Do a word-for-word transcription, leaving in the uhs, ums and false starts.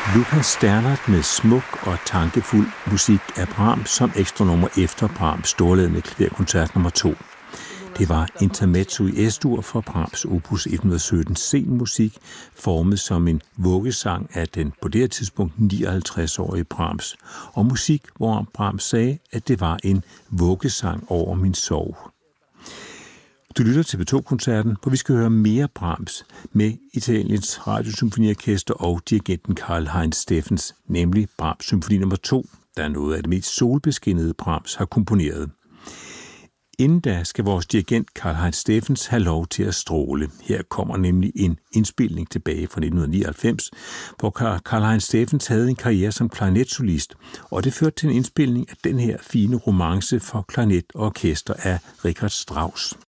Lukas Sternert med smuk og tankefuld musik af Brahms som ekstra nummer efter Brahms storladende klaverkoncert nummer to. Det var intermezzo i S-dur for Brahms opus et hundrede sytten C-musik, formet som en vuggesang af den på det tidspunkt nioghalvtreds-årige Brahms, og musik, hvor Brahms sagde, at det var en vuggesang over min sorg. Du lytter til P to-koncerten, hvor vi skal høre mere Brahms med Italiens Radiosymfoniorkester og dirigenten Karl-Heinz Steffens, nemlig Brahms Symfoni nummer to, der er noget af det mest solbeskinnede Brahms har komponeret. Inden da skal vores dirigent Karl-Heinz Steffens have lov til at stråle. Her kommer nemlig en indspilning tilbage fra nitten nioghalvfems, hvor Karl-Heinz Steffens havde en karriere som klarinetsolist, og det førte til en indspilning af den her fine romance for klarinet og orkester af Richard Strauss.